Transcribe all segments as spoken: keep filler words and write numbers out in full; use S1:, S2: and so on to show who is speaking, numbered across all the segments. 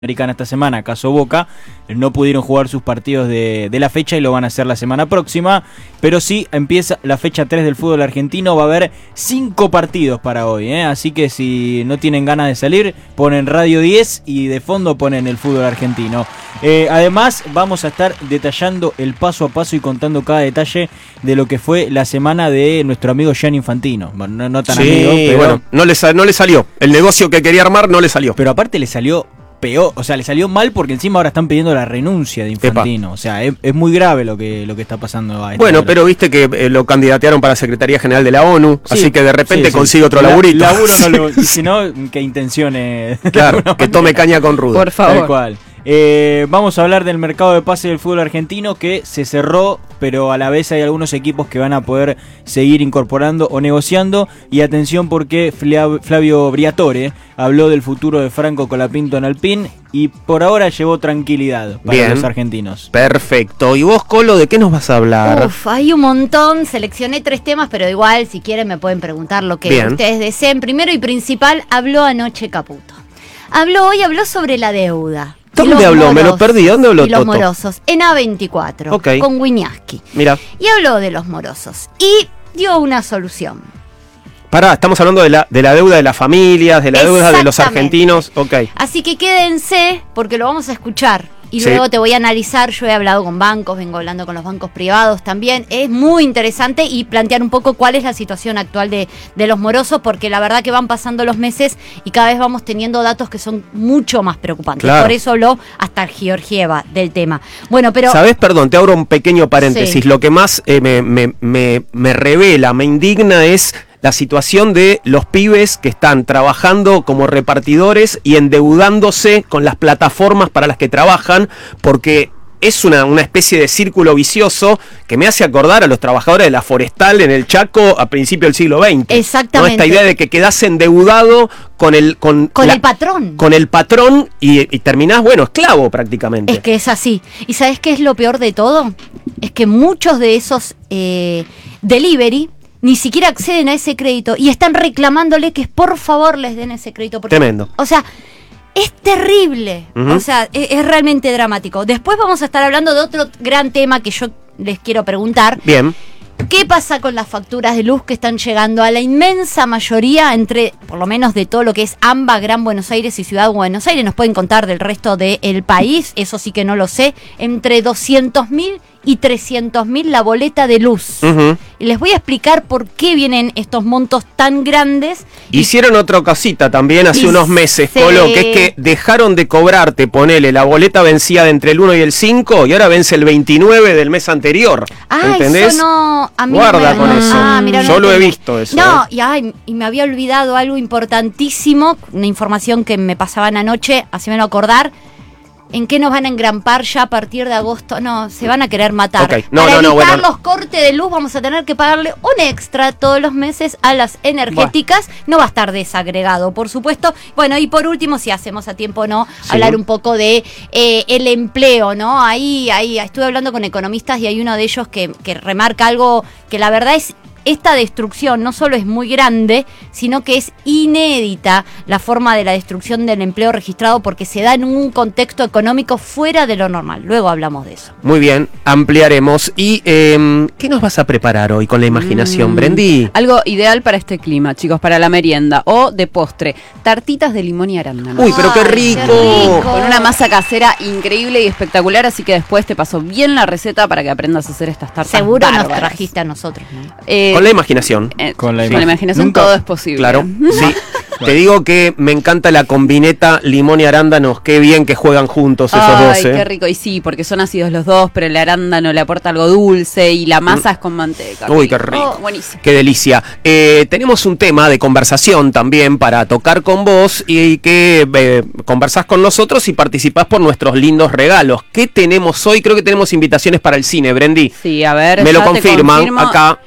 S1: Americana esta semana, caso Boca, no pudieron jugar sus partidos de, de la fecha y lo van a hacer la semana próxima, pero sí empieza la fecha tres del fútbol argentino. Va a haber cinco partidos para hoy, ¿eh? Así que si no tienen ganas de salir, ponen Radio diez y de fondo ponen el fútbol argentino. Eh, además vamos a estar detallando el paso a paso y contando cada detalle de lo que fue la semana de nuestro amigo Gianni Infantino. Bueno, no, no tan
S2: sí,
S1: amigo, pero
S2: bueno, no le, no le salió, el negocio que quería armar no le salió.
S1: Pero aparte le salió peor, o sea, le salió mal porque encima ahora están pidiendo la renuncia de Infantino. Epa. O sea, es, es muy grave lo que lo que está pasando a esta
S2: Bueno,
S1: hora.
S2: Pero viste que eh, lo candidatearon para Secretaría General de la ONU, sí, así que de repente sí, sí. consigue otro la, laburito.
S1: Laburo no lo, y si no, que intenciones.
S2: Claro, que tome caña con ruda.
S1: Por favor. Tal cual. Eh, vamos a hablar del mercado de pases del fútbol argentino que se cerró, pero a la vez hay algunos equipos que van a poder seguir incorporando o negociando. Y atención porque Flavio Briatore habló del futuro de Franco Colapinto en Alpine y por ahora llevó tranquilidad para Bien. los argentinos.
S2: Perfecto. ¿Y vos, Colo, de qué nos vas a hablar?
S3: Uf, hay un montón. Seleccioné tres temas, pero igual, si quieren me pueden preguntar lo que Bien. ustedes deseen. Primero y principal, habló anoche Caputo. Habló hoy, habló sobre la deuda.
S2: ¿Dónde habló?
S3: Moros,
S2: Me lo perdí. ¿Dónde habló
S3: y los
S2: Toto?
S3: morosos, en A veinticuatro,
S2: okay.
S3: con Wiñaski.
S2: Mira.
S3: Y habló de los morosos y dio una solución.
S2: Pará, estamos hablando de la, de la deuda de las familias, de la deuda de los argentinos. Ok.
S3: Así que quédense porque lo vamos a escuchar. Y
S2: sí.
S3: luego te voy a analizar, yo he hablado con bancos, vengo hablando con los bancos privados también. Es muy interesante y plantear un poco cuál es la situación actual de, de los morosos, porque la verdad que van pasando los meses y cada vez vamos teniendo datos que son mucho más preocupantes. Claro. Por eso habló hasta Georgieva del tema. Bueno, pero...
S2: ¿Sabés? Perdón, te abro un pequeño paréntesis. Sí. Lo que más eh, me, me, me, me revela, me indigna es la situación de los pibes que están trabajando como repartidores y endeudándose con las plataformas para las que trabajan, porque es una, una especie de círculo vicioso que me hace acordar a los trabajadores de la forestal en el Chaco a principios del siglo veinte.
S3: Exactamente.
S2: ¿No? Esta idea de que quedás endeudado con el con,
S3: con
S2: la,
S3: el patrón.
S2: Con el patrón y, y terminás, bueno, esclavo prácticamente.
S3: Es que es así. ¿Y sabés qué es lo peor de todo? Es que muchos de esos eh, delivery ni siquiera acceden a ese crédito y están reclamándole que por favor les den ese crédito. Porque,
S2: Tremendo.
S3: O sea, es terrible. Uh-huh. O sea, es, es realmente dramático. Después vamos a estar hablando de otro gran tema que yo les quiero preguntar.
S2: Bien.
S3: ¿Qué pasa con las facturas de luz que están llegando a la inmensa mayoría, entre, por lo menos de todo lo que es A M B A, Gran Buenos Aires y Ciudad de Buenos Aires? Nos pueden contar del resto del país, eso sí que no lo sé. Entre doscientos mil y trescientos mil la boleta de luz. Uh-huh. Y les voy a explicar por qué vienen estos montos tan grandes.
S2: Hicieron otra cosita también hace unos meses, se... Colo, que es que dejaron de cobrarte, ponele, la boleta vencía de entre el uno y el cinco y ahora vence el veintinueve del mes anterior.
S3: Ah,
S2: ¿entendés?
S3: Eso no... A mí
S2: Guarda
S3: no me...
S2: con eso.
S3: Ah, mira,
S2: yo
S3: no
S2: lo he
S3: tengo.
S2: visto eso.
S3: No,
S2: ¿eh?
S3: y, ay, y me había olvidado algo importantísimo, una información que me pasaban anoche, hacémelo acordar. ¿En qué nos van a engrampar ya a partir de agosto? No, se van a querer matar.
S2: Okay. No,
S3: Para
S2: no, no,
S3: evitar
S2: bueno.
S3: los cortes de luz vamos a tener que pagarle un extra todos los meses a las energéticas. Bueno. No va a estar desagregado, por supuesto. Bueno, y por último, si hacemos a tiempo o no, sí. hablar un poco de eh, el empleo, ¿no? Ahí, ahí estuve hablando con economistas y hay uno de ellos que, que remarca algo que la verdad es... Esta destrucción no solo es muy grande, sino que es inédita la forma de la destrucción del empleo registrado porque se da en un contexto económico fuera de lo normal. Luego hablamos de eso.
S2: Muy bien, ampliaremos. ¿Y eh, qué nos vas a preparar hoy con la imaginación, mm, Brendi?
S4: Algo ideal para este clima, chicos, para la merienda o de postre. Tartitas de limón y arándano.
S2: Uy, pero qué rico.
S3: qué rico.
S4: Con una masa casera increíble y espectacular, así que después te paso bien la receta para que aprendas a hacer estas tartas.
S3: Seguro
S4: bárbaras.
S3: Nos trajiste a nosotros, ¿no?
S4: Eh,
S2: Con la imaginación.
S4: Eh,
S1: con la,
S4: sí. con la imaginación
S1: Nunca,
S4: todo es posible.
S2: Claro, sí. Te digo que me encanta la combineta limón y arándanos. Qué bien que juegan juntos esos
S4: Ay,
S2: dos.
S4: Ay,
S2: ¿eh?
S4: qué rico. Y sí, porque son ácidos los dos, pero el arándano le aporta algo dulce y la masa mm. es con manteca.
S2: Uy, qué rico.
S4: Oh, buenísimo.
S2: Qué delicia. Eh, tenemos un tema de conversación también para tocar con vos y que eh, conversás con nosotros y participás por nuestros lindos regalos. ¿Qué tenemos hoy? Creo que tenemos invitaciones para el cine, Brendi.
S4: Sí, a ver.
S2: Me lo confirman acá.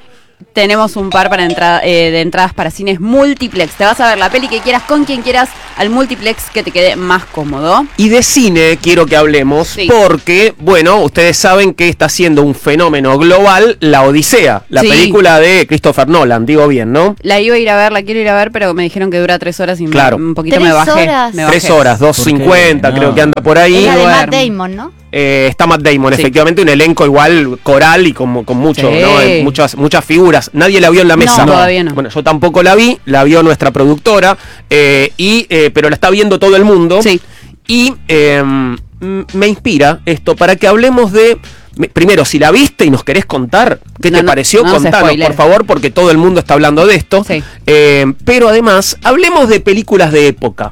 S4: tenemos un par para entrada, eh, de entradas para cines multiplex. Te vas a ver la peli que quieras, con quien quieras, al multiplex que te quede más cómodo.
S2: Y de cine quiero que hablemos, sí. porque, bueno, ustedes saben que está siendo un fenómeno global La Odisea, la sí. película de Christopher Nolan, digo bien, ¿no?
S4: La iba a ir a ver, la quiero ir a ver, pero me dijeron que dura tres horas y
S2: claro.
S4: me, un poquito
S3: ¿Tres
S4: me bajé,
S3: horas?
S4: me bajé.
S2: Tres horas, dos cincuenta, no. creo que anda por ahí.
S3: Es la de Matt Damon, ¿no?
S2: Eh, está Matt Damon,
S4: sí.
S2: efectivamente, un elenco igual coral y con, con mucho,
S4: sí.
S2: ¿no? Eh, muchas, muchas figuras. Nadie la vio en la mesa.
S4: No, todavía no.
S2: Bueno, yo tampoco la vi, la vio nuestra productora, eh, y eh, pero la está viendo todo el mundo.
S4: Sí.
S2: Y eh, me inspira esto para que hablemos de... Primero, si la viste y nos querés contar, ¿qué
S4: no,
S2: te
S4: no,
S2: pareció?
S4: No
S2: Contanos, por favor, porque todo el mundo está hablando de esto.
S4: Sí.
S2: Eh, pero además, hablemos de películas de época.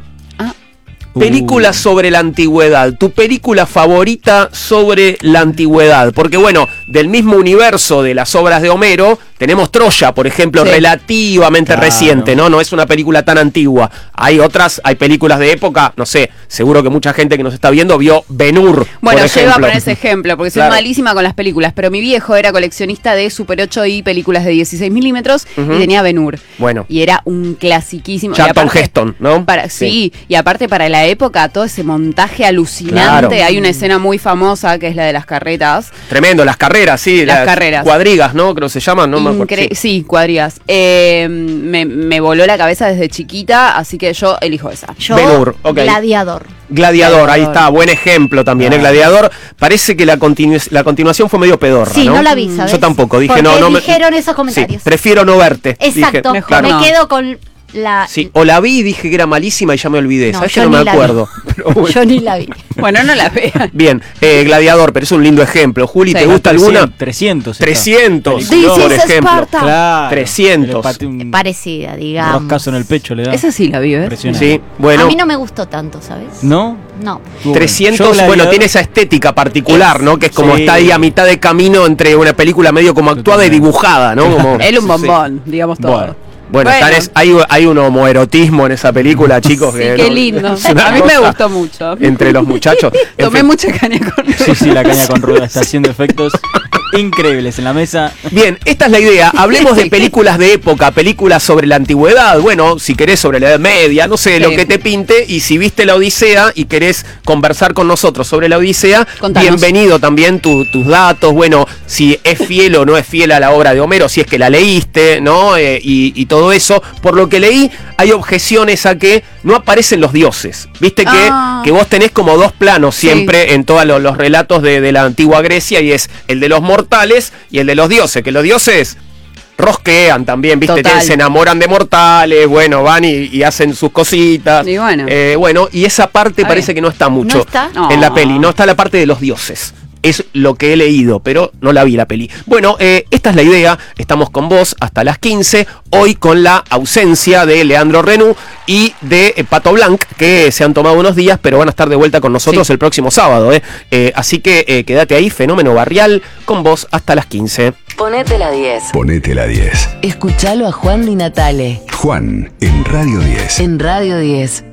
S2: Películas uh. sobre la antigüedad, tu película favorita sobre la antigüedad, porque bueno, del mismo universo de las obras de Homero, tenemos Troya, por ejemplo, sí. relativamente claro. reciente, ¿no? No es una película tan antigua. Hay otras, hay películas de época, no sé, seguro que mucha gente que nos está viendo vio Ben-Hur,
S4: bueno,
S2: por
S4: yo iba a
S2: ejemplo.
S4: poner ese ejemplo, porque soy claro. malísima con las películas, pero mi viejo era coleccionista de Super ocho y películas de dieciséis milímetros uh-huh. y tenía Ben-Hur.
S2: Bueno.
S4: Y era un clasiquísimo.
S2: Charlton Heston, ¿no?
S4: Para, sí. sí, y aparte para la época, todo ese montaje alucinante. Claro. Hay una escena muy famosa que es la de las carretas.
S2: Tremendo, las carreras, sí.
S4: Las, las carreras.
S2: Cuadrigas, ¿no? Creo que se llaman, ¿no?
S4: Incre- sí. sí, cuadrigas. Eh, me, me voló la cabeza desde chiquita, así que yo elijo esa.
S3: Yo,
S2: Ben-Hur, okay.
S3: Gladiador.
S2: Gladiador, Gladiador, ahí está, buen ejemplo también, ah. ¿eh? Gladiador. Parece que la, continu- la continuación fue medio pedorra,
S3: sí,
S2: ¿no?
S3: no la vi, ¿sabes?
S2: Yo tampoco, dije
S3: porque
S2: no, no.
S3: dijeron
S2: me,
S3: esos comentarios.
S2: Sí, prefiero no verte.
S3: Exacto,
S2: dije, claro.
S3: me
S4: no.
S3: quedo con la...
S2: Sí, o la vi y dije que era malísima y ya me olvidé,
S3: no,
S2: ¿sabes que no me acuerdo?
S3: Pero bueno. Yo ni la vi.
S4: Bueno, no la vean.
S2: Bien, eh, Gladiador, pero es un lindo ejemplo. Juli, sí, ¿te gusta alguna?
S1: trescientos.
S2: trescientos,
S3: This
S2: por
S3: is
S2: ejemplo.
S3: Sparta.
S2: Claro, trescientos.
S3: Parecida, digamos.
S1: Roscazo en el pecho le da.
S4: Esa sí la vi, ¿eh?
S2: Sí, bueno.
S3: A mí no me gustó tanto, ¿sabes?
S1: ¿No?
S3: No.
S2: trescientos, bueno, tiene esa estética particular, es, ¿no? Que es como sí. está ahí a mitad de camino entre una película medio como actuada y dibujada, ¿no? Como,
S4: él un bombón, sí. digamos todo.
S2: Bueno. Bueno, bueno. Es, hay, hay un homoerotismo en esa película, chicos.
S4: Sí,
S2: que
S4: qué
S2: no,
S4: lindo. A mí me gustó mucho.
S2: Entre los muchachos.
S4: Tomé
S2: fin.
S4: mucha caña con ruda.
S1: Sí, sí, la caña con ruda está haciendo efectos increíbles en la mesa.
S2: Bien, esta es la idea. Hablemos de películas de época, películas sobre la antigüedad. Bueno, si querés sobre la Edad Media, no sé, sí. lo que te pinte. Y si viste la Odisea y querés conversar con nosotros sobre la Odisea, Contanos. bienvenido también tu, tus datos. Bueno, si es fiel o no es fiel a la obra de Homero, si es que la leíste, ¿no? Eh, y, y todo eso. Por lo que leí, hay objeciones a que no aparecen los dioses. Viste que, ah. que vos tenés como dos planos siempre sí. en todos los, los relatos de, de la antigua Grecia, y es el de los mortales y el de los dioses, que los dioses rosquean también, viste, que se enamoran de mortales, bueno, van y, y hacen sus cositas.
S4: Y bueno.
S2: Eh, bueno, y esa parte parece ver. que no está mucho
S3: ¿No está?
S2: en
S4: No.
S2: la peli, no está la parte de los dioses. Es lo que he leído, pero no la vi la peli. Bueno, eh, esta es la idea. Estamos con vos hasta las quince. Hoy con la ausencia de Leandro Renú y de eh, Pato Blanc, que se han tomado unos días, pero van a estar de vuelta con nosotros sí. el próximo sábado. Eh. Eh, así que eh, quédate ahí, Fenómeno Barrial, con vos hasta las quince.
S5: Ponete la diez.
S6: Ponete la diez.
S5: Escuchalo a Juan Di Natale.
S6: Juan, en Radio diez.
S5: En Radio diez.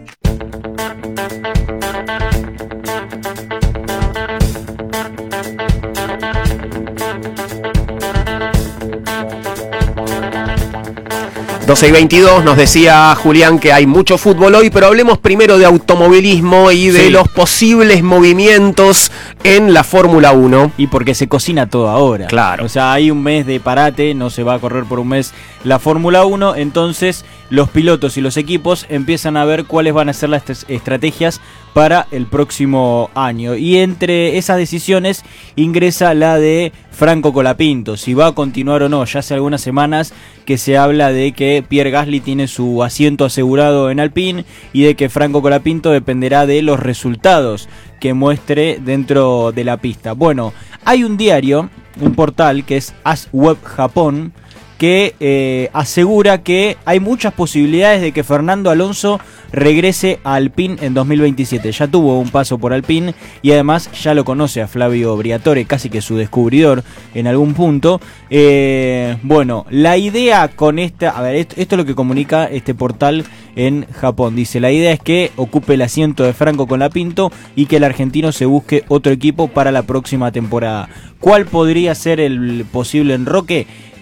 S2: doce y veintidós, nos decía Julián que hay mucho fútbol hoy, pero hablemos primero de automovilismo y de sí. los posibles movimientos en la Fórmula uno.
S1: Y porque se cocina todo ahora.
S2: Claro.
S1: O sea, hay un mes de parate, no se va a correr por un mes la Fórmula uno, entonces los pilotos y los equipos empiezan a ver cuáles van a ser las estrategias para el próximo año. Y entre esas decisiones ingresa la de Franco Colapinto, si va a continuar o no. Ya hace algunas semanas que se habla de que Pierre Gasly tiene su asiento asegurado en Alpine y de que Franco Colapinto dependerá de los resultados que muestre dentro de la pista. Bueno, hay un diario, un portal que es ASWeb Japón, que eh, asegura que hay muchas posibilidades de que Fernando Alonso regrese a Alpine en dos mil veintisiete. Ya tuvo un paso por Alpine y además ya lo conoce a Flavio Briatore, casi que su descubridor en algún punto. Eh, bueno, la idea con esta... A ver, esto, esto es lo que comunica este portal en Japón. Dice, la idea es que ocupe el asiento de Franco Colapinto y que el argentino se busque otro equipo para la próxima temporada. ¿Cuál podría ser el posible enroque?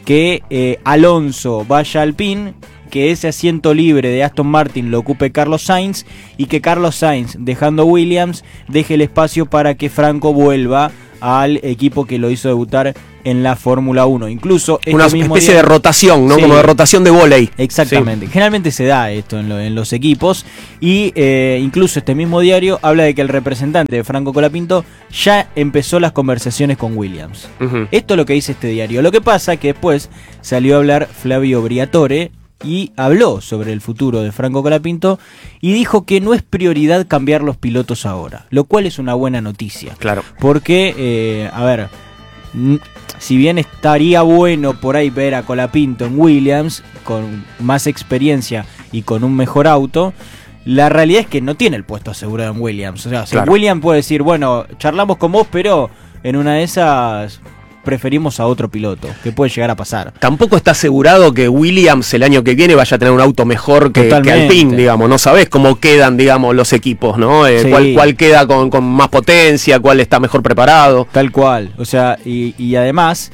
S1: que eh, Alonso vaya al Alpine, que ese asiento libre de Aston Martin lo ocupe Carlos Sainz y que Carlos Sainz, dejando Williams, deje el espacio para que Franco vuelva al equipo que lo hizo debutar en la Fórmula uno. Incluso este
S2: una
S1: mismo
S2: especie
S1: día,
S2: de rotación, ¿no?
S1: Sí,
S2: como de rotación de vóley.
S1: Exactamente.
S2: Sí.
S1: Generalmente se da esto en, lo, en los equipos y eh, incluso este mismo diario habla de que el representante de Franco Colapinto ya empezó las conversaciones con Williams. Uh-huh. Esto es lo que dice este diario. Lo que pasa es que después salió a hablar Flavio Briatore y habló sobre el futuro de Franco Colapinto y dijo que no es prioridad cambiar los pilotos ahora, lo cual es una buena noticia.
S2: Claro.
S1: Porque, eh, a ver, n- si bien estaría bueno por ahí ver a Colapinto en Williams con más experiencia y con un mejor auto, la realidad es que no tiene el puesto asegurado en Williams. O sea, si claro. Williams puede decir, bueno, charlamos con vos, pero en una de esas preferimos a otro piloto, que puede llegar a pasar.
S2: Tampoco está asegurado que Williams el año que viene vaya a tener un auto mejor que, que Alpine, digamos. No sabés cómo quedan, digamos, los equipos, ¿no? Eh, sí. cuál, cuál queda con, con más potencia, cuál está mejor preparado.
S1: Tal cual. O sea, y, y además,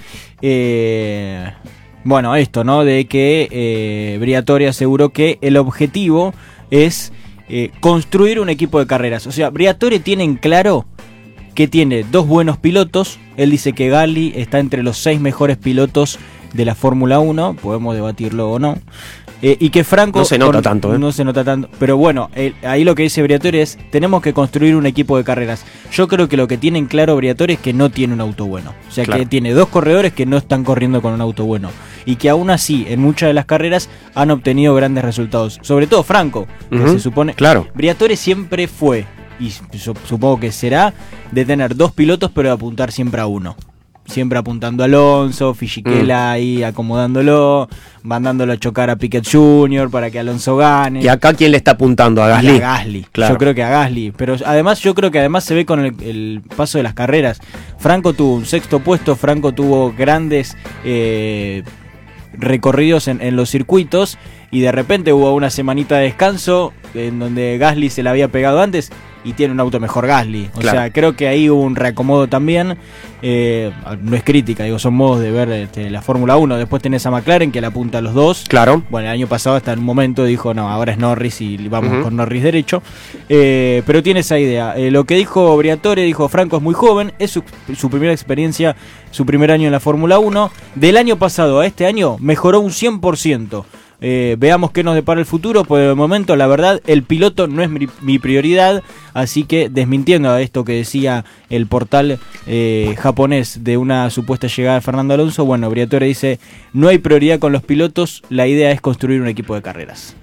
S1: eh, bueno, esto, ¿no? De que eh, Briatore aseguró que el objetivo es eh, construir un equipo de carreras. O sea, Briatore tiene en claro que tiene dos buenos pilotos. Él dice que Gasly está entre los seis mejores pilotos de la Fórmula uno, podemos debatirlo o no, eh, y que Franco...
S2: No se nota con, tanto, ¿eh?
S1: No se nota tanto, pero bueno, eh, ahí lo que dice Briatore es, tenemos que construir un equipo de carreras. Yo creo que lo que tiene en claro Briatore es que no tiene un auto bueno, o sea, claro. que tiene dos corredores que no están corriendo con un auto bueno, y que aún así, en muchas de las carreras, han obtenido grandes resultados, sobre todo Franco, que uh-huh. se supone...
S2: Claro.
S1: Briatore siempre fue, y supongo que será, de tener dos pilotos pero de apuntar siempre a uno. Siempre apuntando a Alonso, Fisichella mm. ahí acomodándolo, mandándolo a chocar a Piquet junior para que Alonso gane.
S2: ¿Y acá quién le está apuntando? ¿A Gasly?
S1: A Gasly, claro. Yo creo que a Gasly. Pero además yo creo que además se ve con el, el paso de las carreras. Franco tuvo un sexto puesto, Franco tuvo grandes eh, recorridos en, en los circuitos y de repente hubo una semanita de descanso en donde Gasly se la había pegado antes y tiene un auto mejor Gasly. O claro. sea, creo que ahí hubo un reacomodo también. Eh, no es crítica, digo, son modos de ver este, la Fórmula uno. Después tenés a McLaren que le apunta a los dos.
S2: Claro.
S1: Bueno, el año pasado hasta un momento dijo, no, ahora es Norris y vamos uh-huh. con Norris derecho. Eh, pero tiene esa idea. Eh, lo que dijo Briatore, dijo, Franco es muy joven, es su, su primera experiencia, su primer año en la Fórmula uno. Del año pasado a este año mejoró un cien por ciento. Eh, veamos qué nos depara el futuro. Por el momento, la verdad, el piloto no es mi, mi prioridad. Así que, desmintiendo a esto que decía el portal eh, japonés de una supuesta llegada de Fernando Alonso, bueno, Briatore dice, no hay prioridad con los pilotos, la idea es construir un equipo de carreras.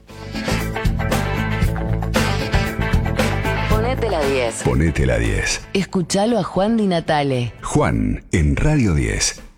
S5: Ponete la diez.
S6: Ponete la diez.
S5: Escuchalo a Juan Di Natale.
S6: Juan, en Radio diez.